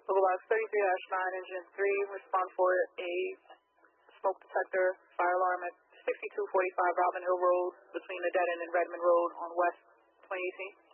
Local Box 33-9, Engine 3, respond for a smoke detector fire alarm at 6245 Robin Hill Road between the Dead End and Redmond Road on West 2018.